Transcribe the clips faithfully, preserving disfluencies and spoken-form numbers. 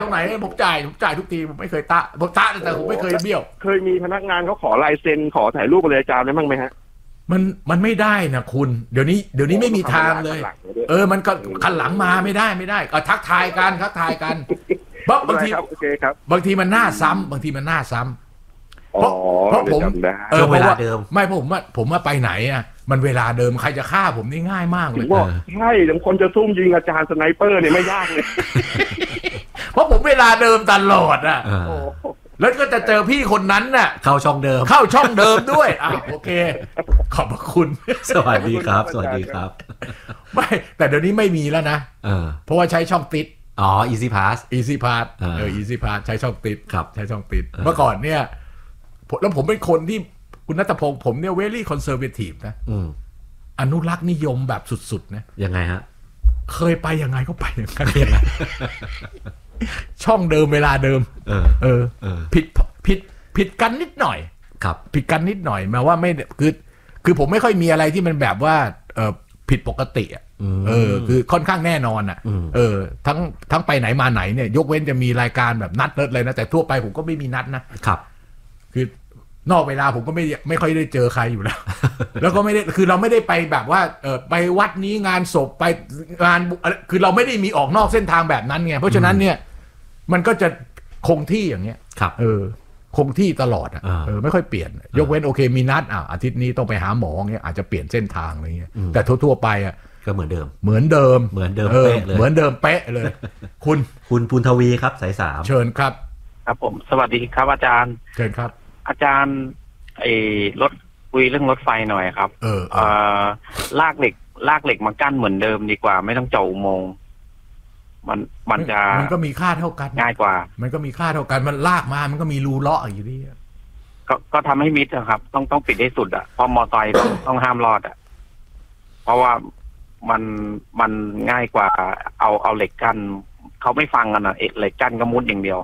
ตรงไหนผมจ่ายผมจ่ายทุกทีผมไม่เคยตะผมตะแต่ผมไม่เคยเบี้ยวเคยมีพนักงานเขาขอลายเซ็นขอถ่ายรูปอะไรอาจารย์ได้บ้างไหมฮะมันมันไม่ได้นะคุณเดี๋ยวนี้เดี๋ยวนี้ไม่มีทางเลยเออมันก็ขันหลังมาไม่ได้ไม่ได้ก็ทักทายกันทักทายกันบางบางทีบางทีมันหน้าซ้ำบางทีมันหน้าซ้ำเพราะเพราะผมเออเวลาเดิมไม่ผมว่าผมว่าไปไหนอ่ะมันเวลาเดิมใครจะฆ่าผมนี่ง่ายมากเลยใช่บางคนจะซุ่มยิงอาจารย์สไนเปอร์เนี่ยไม่ยากเลยเพราะผมเวลาเดิมตลอดอ่ะแล้วก็จะเจอพี่คนนั้นน่ะเข้าช่องเดิมเข้าช่องเดิมด้วยอ่ะโอเคขอบคุณสวัสดีครับสวัสดีครับไม่แต่เดี๋ยวนี้ไม่มีแล้วนะเพราะว่าใช้ช่องติดอ๋อ Easy Pass Easy Pass เออ Easy Pass ใช้ช่องติดครับใช้ช่องติดเมื่อก่อนเนี่ยแล้วผมเป็นคนที่คุณณัฐพงศ์ผมเนี่ย very conservative นะอนุรักษ์นิยมแบบสุดๆนะยังไงฮะเคยไปยังไงก็ไปอย่างนั้นยังไงช่องเดิมเวลาเดิมเออเออผิดผิดผิดกันนิดหน่อยครับผิดกันนิดหน่อยแม้ว่าไม่คือคือผมไม่ค่อยมีอะไรที่มันแบบว่าเออผิดปกติอ่ะเออคือค่อนข้างแน่นอนอ่ะเออทั้งทั้งไปไหนมาไหนเนี่ยยกเว้นจะมีรายการแบบนัดเลิศเลยนะแต่ทั่วไปผมก็ไม่มีนัดนะครับคือนอกเวลาผมก็ไม่ไม่ค่อยได้เจอใครอยู่แล้วแล้วก็ไม่ได้คือเราไม่ได้ไปแบบว่าเออไปวัดนี้งานศพไปงานคือเราไม่ได้มีออกนอกเส้นทางแบบนั้นไงเพราะฉะนั้นเนี่ยมันก็จะคงที่อย่างเงี้ยเออคงที่ตลอดอ่ะเออไม่ค่อยเปลี่ยนยกเว้นโอเคมีนัดอ่ะอาทิตย์นี้ต้องไปหาหมอเงี้ยอาจจะเปลี่ยนเส้นทางอะไรเงี้ยแต่ทั่วๆไปอ่ะก็เหมือนเดิมเหมือนเดิมเหมือนเดิมเป๊ะเลยเหมือนเดิมเป๊ะเลยคุณคุณปุณทวีครับสายสามเชิญครับครับผมสวัสดีครับอาจารย์เชิญครับอาจารย์ไอ้รถคุยเรื่องรถไฟหน่อยครับเออเอ่อลากเหล็กลากเหล็กมากั้นเหมือนเดิมดีกว่าไม่ต้องเจาะอุโมงค์มันมันจะมันก็มีค่าเท่ากันง่ายกว่ามันก็มีค่าเท่ากันมันลากมามันก็มีรูเลาะอยู่ดีก็ก็ทำให้มิดนะครับต้องต้องปิดให้สุดอ่ะเพราะมอไซค์ต้องต้องห้ามรอดอ่ะเพราะว่ามันมันง่ายกว่าเอาเอาเหล็กกั้นเขาไม่ฟังกันอ่ะเหล็กกั้นก็มุดอย่างเดียว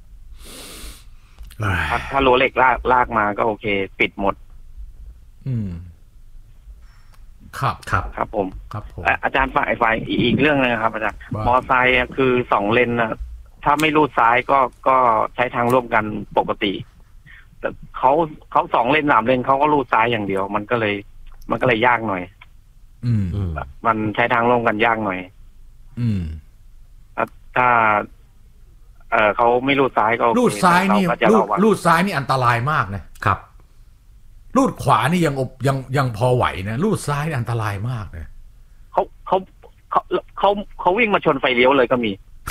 ถ้าถ้ารั้วเหล็กลากลากมาก็โอเคปิดหมดอืมครับครับครับผมครับผมอาจารย์ฝ่ายฝ่ายอีกเรื่องนึงครับอาจารย์มอไซค์คือสองเลนนะถ้าไม่ลูดซ้ายก็ก็ใช้ทางร่วมกันปกติแต่เขาเขาสองเลนสามเลนเขาก็ลูดซ้ายอย่างเดียวมันก็เลยมันก็เลยยากหน่อยอืมมันใช้ทางร่วมกันยากหน่อยอืมถ้าเออเขาไม่ลูดซ้ายก็ลูดซ้ายนี่ลูดลูดซ้ายนี่อันตรายมากนะครับลูดขวานี่ยังยังยังพอไหวนะลูดซ้ายนี่อันตรายมากเลยเขาเขาเขาเขาเขาวิ่งมาชนไฟเลี้ยวเลยก็มี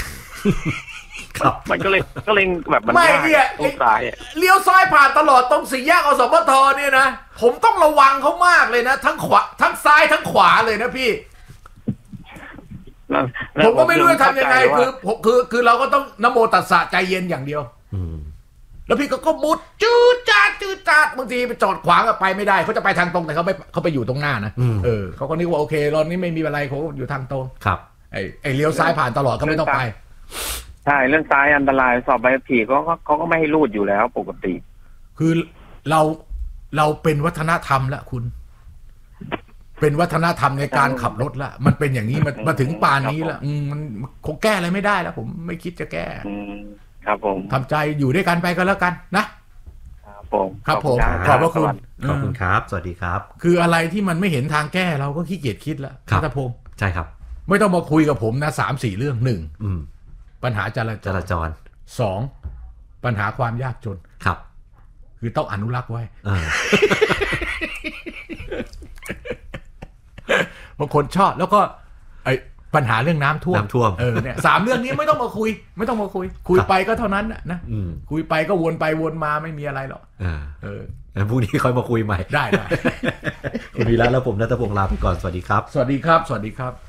มันก็เลยก็เลยแบบมันไม่เนี่ยลูดซ้ายเลี้ยวซ้ายผ่านตลอดตรงสี่แยกอสมทเนี่ยนะผมต้องระวังเขามากเลยนะทั้งขวาทั้งซ้ายทั้งขวาเลยนะพี่ผมก็ไม่รู้จะทำยังไงคือคือคือเราก็ต้องนะโมตัสสะใจเย็นอย่างเดียวแล้วพี่ก็ก็มุดจืดจาดจืดจาดบางทีไปจอดขวางไปไม่ได้เขาจะไปทางตรงแต่เขาไม่เขาไปอยู่ตรงหน้านะเออเขาก็นึกว่าโอเครถนี้ไม่มีอะไรเขาอยู่ทางตรงครับไอ้ไอ้เลี้ยวซ้ายผ่านตลอดก็ไม่ต้องไปใช่เรื่องซ้ายอันตรายสอบใบขับขี่เขาเขาก็ไม่ให้รูดอยู่แล้วปกติคือเราเราเป็นวัฒนธรรมแล้วคุณเป็นวัฒนธรรมในการขับรถละมันเป็นอย่างนี้มามาถึงป่านนี้ละมันคงแก้อะไรไม่ได้แล้วผมไม่คิดจะแก้ครับผมทำใจอยู่ด้วยกันไปก็แล้วกันนะครับผมครับผมขอบพระคุณขอบคุณครับสวัสดีครับคืออะไรที่มันไม่เห็นทางแก้เราก็ขี้เกียจคิดแล้วครับท่านพงศ์ใช่ครับไม่ต้องมาคุยกับผมนะสามสี่เรื่องหนึ่งปัญหาจราจรจรสองปัญหาความยากจนครับคือต้องอนุรักษ์ไว้บางคนชอบแล้วก็ไอปัญหาเรื่องน้ำท่วมน้ำท่วมเออเนี่ยสามเรื่องนี้ไม่ต้องมาคุยไม่ต้องมาคุยคุยไปก็เท่านั้นนะคุยไปก็วนไปวนมาไม่มีอะไรหรอกเออพรุ่งนี้ค่อยมาคุยใหม่ได้ได้คุณวีระแล้วผมณัฐพงศ์ลาไปก่อนสวัสดีครับสวัสดีครับสวัสดีครับ